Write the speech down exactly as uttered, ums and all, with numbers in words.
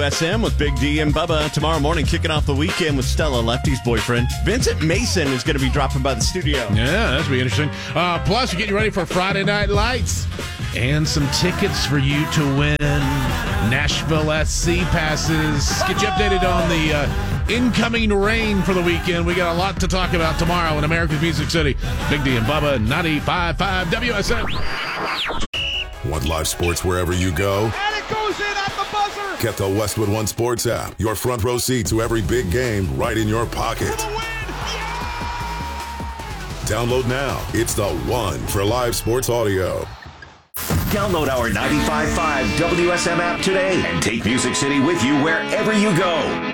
S M with Big D and Bubba. Tomorrow morning, kicking off the weekend with Stella, Lefty's boyfriend. Vincent Mason is going to be dropping by the studio. Yeah, that's going to be interesting. Uh, plus, we're getting ready for Friday Night Lights and some tickets for you to win. Nashville S C passes. Get you updated on the uh, incoming rain for the weekend. We got a lot to talk about tomorrow in America's Music City. Big D and Bubba, ninety-five point five W S M. Want live sports wherever you go? And it goes in at the buzzer. Get the Westwood One Sports app. Your front row seat to every big game right in your pocket. For the win. Download now. It's the one for live sports audio. Download our ninety-five point five W S M app today and take Music City with you wherever you go.